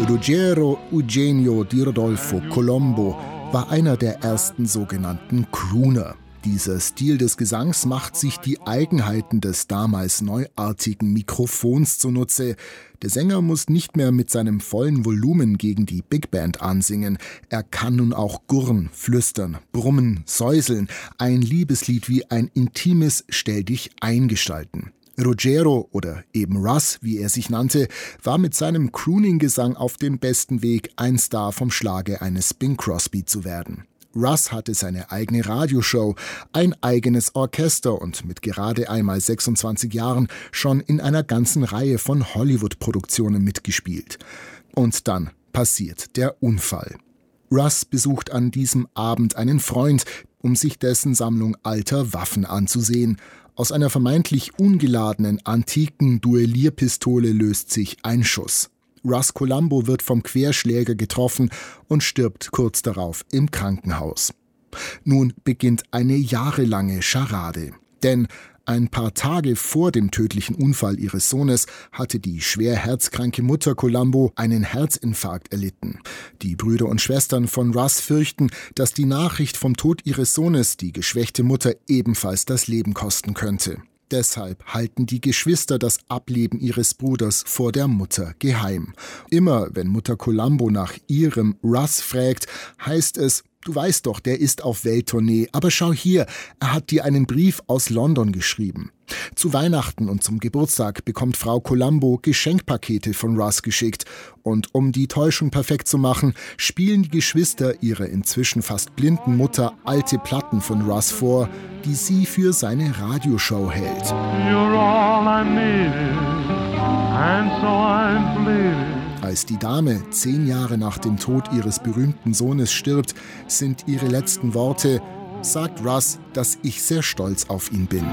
Ruggero Eugenio di Rodolfo Colombo war einer der ersten sogenannten Crooner. Dieser Stil des Gesangs macht sich die Eigenheiten des damals neuartigen Mikrofons zunutze. Der Sänger muss nicht mehr mit seinem vollen Volumen gegen die Big Band ansingen. Er kann nun auch gurren, flüstern, brummen, säuseln. Ein Liebeslied wie ein intimes Stell-dich-ein gestalten. Ruggero oder eben Russ, wie er sich nannte, war mit seinem Crooning-Gesang auf dem besten Weg, ein Star vom Schlage eines Bing Crosby zu werden. Russ hatte seine eigene Radioshow, ein eigenes Orchester und mit gerade einmal 26 Jahren schon in einer ganzen Reihe von Hollywood-Produktionen mitgespielt. Und dann passiert der Unfall. Russ besucht an diesem Abend einen Freund, um sich dessen Sammlung alter Waffen anzusehen. Aus einer vermeintlich ungeladenen, antiken Duellierpistole löst sich ein Schuss. Russ Colombo wird vom Querschläger getroffen und stirbt kurz darauf im Krankenhaus. Nun beginnt eine jahrelange Scharade. Denn ein paar Tage vor dem tödlichen Unfall ihres Sohnes hatte die schwer herzkranke Mutter Colombo einen Herzinfarkt erlitten. Die Brüder und Schwestern von Russ fürchten, dass die Nachricht vom Tod ihres Sohnes die geschwächte Mutter ebenfalls das Leben kosten könnte. Deshalb halten die Geschwister das Ableben ihres Bruders vor der Mutter geheim. Immer wenn Mutter Colombo nach ihrem Russ fragt, heißt es: Du weißt doch, der ist auf Welttournee, aber schau hier, er hat dir einen Brief aus London geschrieben. Zu Weihnachten und zum Geburtstag bekommt Frau Colombo Geschenkpakete von Russ geschickt. Und um die Täuschung perfekt zu machen, spielen die Geschwister ihrer inzwischen fast blinden Mutter alte Platten von Russ vor, die sie für seine Radioshow hält. You're all I needed, and so I'm bleeding. Als die Dame 10 Jahre nach dem Tod ihres berühmten Sohnes stirbt, sind ihre letzten Worte: Sagt Russ, dass ich sehr stolz auf ihn bin.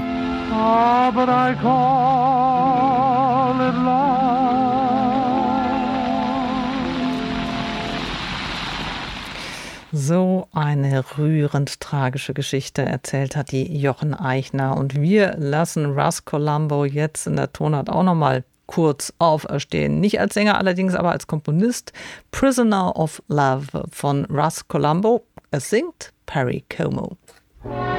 Oh, but I call it love. So eine rührend tragische Geschichte erzählt hat die Jochen Eichner. Und wir lassen Russ Colombo jetzt in der Tonart auch nochmal kurz auferstehen. Nicht als Sänger, allerdings aber als Komponist. Prisoner of Love von Russ Colombo. Es singt Perry Como.